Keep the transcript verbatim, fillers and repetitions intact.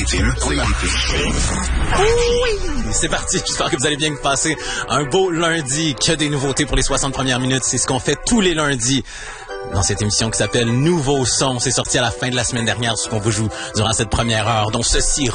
maritime. Oui, c'est parti. J'espère que vous allez bien passer un beau lundi. Que des nouveautés pour les soixante premières minutes. C'est ce qu'on fait tous les lundis dans cette émission qui s'appelle Nouveau Son. C'est sorti à la fin de la semaine dernière, ce qu'on vous joue durant cette première heure. Donc ceci